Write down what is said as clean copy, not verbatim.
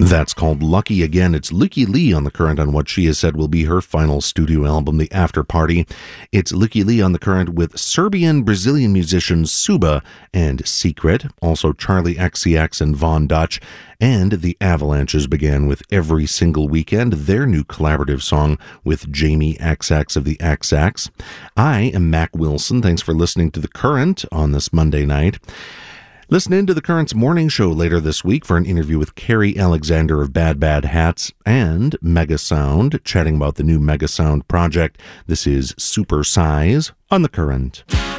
That's called Lucky Again. It's Lykke Li on The Current on what she has said will be her final studio album, The After Party. It's Lykke Li on The Current with Serbian-Brazilian musicians Suba and Secret, also Charli XCX and Von Dutch, and The Avalanches began with Every Single Weekend, their new collaborative song with Jamie XX of the XX. I am Mac Wilson. Thanks for listening to The Current on this Monday night. Listen in to The Current's morning show later this week for an interview with Carrie Alexander of Bad Bad Hats and Mega Sound, chatting about the new Mega Sound project. This is Super Size on The Current.